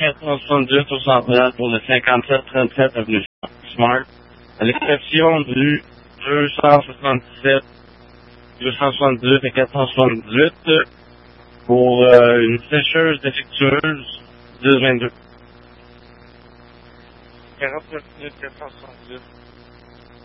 478 au central pour le 5737 avenue Smart, à l'exception du 278 et 478 pour une sécheuse défectueuse 1022. 49 478.